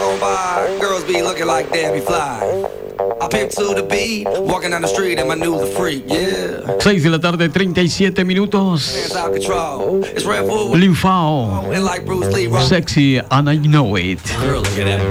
on by, girls be looking like Debbie Fly. I pimp to the beat, walking down the street and my new the freak, yeah. 6 de la tarde, 37 minutos. Hands out control. It's Red Bull Lin Fao, and like Bruce Lee. Sexy and I Know It. Girl, look at that.